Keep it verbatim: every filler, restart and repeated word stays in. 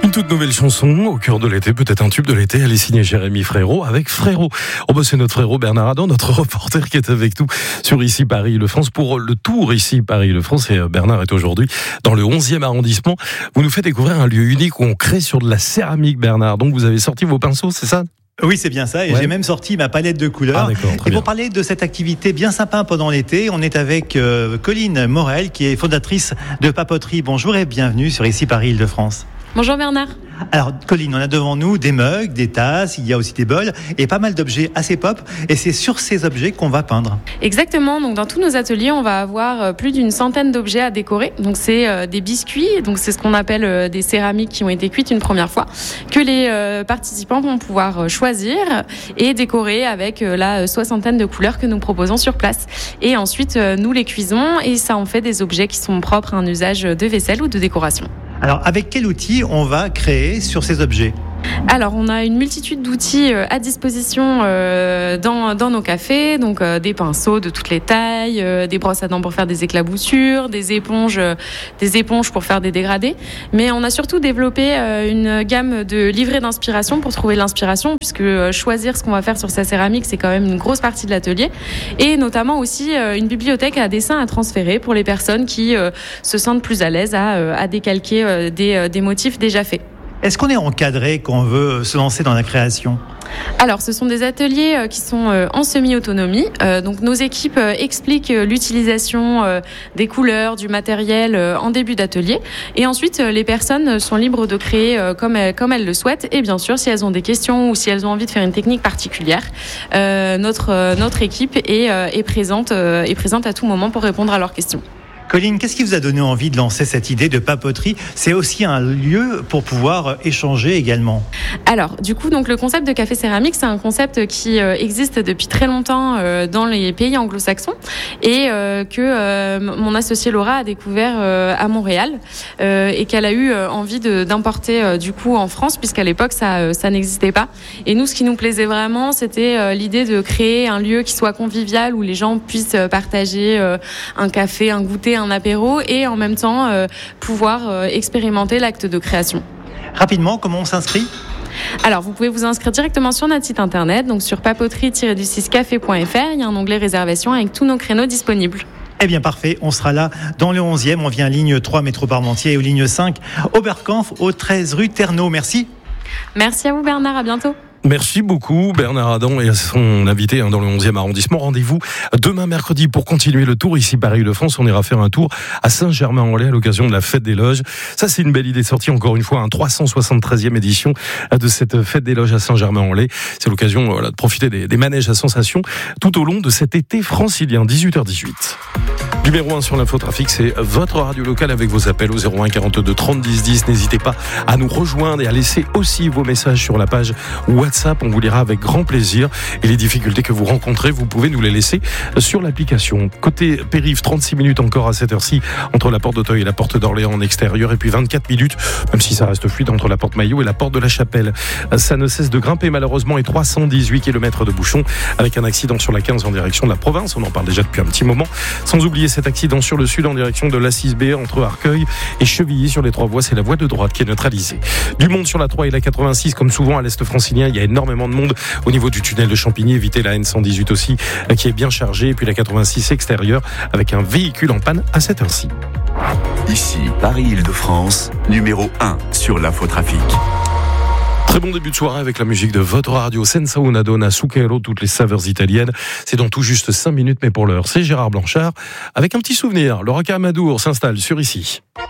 Une toute nouvelle chanson au cœur de l'été, peut-être un tube de l'été. Elle est signée Jérémy Frérot avec Frérot. Oh bah c'est notre frérot Bernard Adam, notre reporter qui est avec nous sur Ici Paris-Île-de-France pour le tour Ici Paris-Île-de-France. Et Bernard est aujourd'hui dans le onzième arrondissement. Vous nous faites découvrir un lieu unique où on crée sur de la céramique, Bernard. Donc vous avez sorti vos pinceaux, c'est ça ? Oui, c'est bien ça. Et ouais. J'ai même sorti ma palette de couleurs. Ah, et pour bien. Parler de cette activité bien sympa pendant l'été, on est avec euh, Colline Morel, qui est fondatrice de Papoterie. Bonjour et bienvenue sur Ici Paris-Île-de-France. Bonjour Bernard. Alors Colline, on a devant nous des mugs, des tasses, il y a aussi des bols et pas mal d'objets assez pop. Et c'est sur ces objets qu'on va peindre. Exactement. Donc dans tous nos ateliers, on va avoir plus d'une centaine d'objets à décorer. Donc c'est euh, des biscuits. Donc c'est ce qu'on appelle euh, des céramiques qui ont été cuites une première fois, que les euh, participants vont pouvoir choisir et décorer avec euh, la soixantaine de couleurs que nous proposons sur place. Et ensuite, euh, nous les cuisons et ça en fait des objets qui sont propres à un usage de vaisselle ou de décoration. Alors, avec quel outil on va créer sur ces objets ? Alors, on a une multitude d'outils à disposition euh, dans, dans nos cafés, donc euh, des pinceaux de toutes les tailles, euh, des brosses à dents pour faire des éclaboussures, des éponges, euh, des éponges pour faire des dégradés. Mais on a surtout développé euh, une gamme de livrets d'inspiration pour trouver l'inspiration, puisque euh, choisir ce qu'on va faire sur sa céramique, c'est quand même une grosse partie de l'atelier. Et notamment aussi euh, une bibliothèque à dessin à transférer pour les personnes qui euh, se sentent plus à l'aise à, euh, à décalquer euh, des, euh, des motifs déjà faits. Est-ce qu'on est encadré quand on veut se lancer dans la création ? Alors, ce sont des ateliers qui sont en semi-autonomie. Donc, nos équipes expliquent l'utilisation des couleurs, du matériel en début d'atelier. Et ensuite, les personnes sont libres de créer comme elles, comme elles le souhaitent. Et bien sûr, si elles ont des questions ou si elles ont envie de faire une technique particulière, notre, notre équipe est, est, présente, est présente à tout moment pour répondre à leurs questions. Colline, qu'est-ce qui vous a donné envie de lancer cette idée de papoterie ? C'est aussi un lieu pour pouvoir échanger également. Alors, du coup, donc le concept de café céramique, c'est un concept qui euh, existe depuis très longtemps euh, dans les pays anglo-saxons et euh, que euh, mon associée Laura a découvert euh, à Montréal euh, et qu'elle a eu euh, envie de, d'importer euh, du coup en France, puisqu'à l'époque ça, euh, ça n'existait pas. Et nous, ce qui nous plaisait vraiment, c'était euh, l'idée de créer un lieu qui soit convivial où les gens puissent partager euh, un café, un goûter, un apéro et en même temps euh, pouvoir euh, expérimenter l'acte de création. Rapidement, comment on s'inscrit ? Alors, vous pouvez vous inscrire directement sur notre site internet, donc sur papoterie tiret du six café point f r. Il y a un onglet réservation avec tous nos créneaux disponibles. Eh bien, parfait. On sera là dans le onzième. On vient ligne trois, métro Parmentier, et aux ligne cinq, Oberkampf, au treize rue Ternaux. Merci. Merci à vous, Bernard. À bientôt. Merci beaucoup Bernard Adam et à son invité dans le onzième arrondissement. Rendez-vous demain mercredi pour continuer le tour Ici Paris-Île-de-France. On ira faire un tour à Saint-Germain-en-Laye à l'occasion de la Fête des Loges. Ça, c'est une belle idée sortie encore une fois, un trois cent soixante-treizième édition de cette Fête des Loges à Saint-Germain-en-Laye. C'est l'occasion voilà, de profiter des, des manèges à sensations tout au long de cet été francilien. dix-huit heures dix-huit. Numéro un sur l'infotrafic, c'est votre radio locale avec vos appels au zéro un quarante-deux trente dix dix. N'hésitez pas à nous rejoindre et à laisser aussi vos messages sur la page WhatsApp. On vous lira avec grand plaisir. Et les difficultés que vous rencontrez, vous pouvez nous les laisser sur l'application. Côté périph', trente-six minutes encore à cette heure-ci entre la porte d'Auteuil et la porte d'Orléans en extérieur. Et puis vingt-quatre minutes, même si ça reste fluide, entre la porte Maillot et la porte de la Chapelle. Ça ne cesse de grimper malheureusement et trois cent dix-huit kilomètres de bouchons avec un accident sur la quinze en direction de la province. On en parle déjà depuis un petit moment. Sans oublier cet accident sur le sud en direction de l'A six B entre Arcueil et Chevilly sur les trois voies. C'est la voie de droite qui est neutralisée. Du monde sur la trois et la quatre-vingt-six, comme souvent à l'est francilien, il y a énormément de monde au niveau du tunnel de Champigny. Évitez la N cent dix-huit aussi qui est bien chargée. Et puis la quatre-vingt-six extérieure avec un véhicule en panne à cette heure-ci. Ici Paris-Île-de-France, numéro un sur l'infotrafic. Très bon début de soirée avec la musique de votre radio. Senza una donna, Zucchero, toutes les saveurs italiennes. C'est dans tout juste cinq minutes, mais pour l'heure, c'est Gérard Blanchard avec un petit souvenir. Le Rocca Amadour s'installe sur Ici.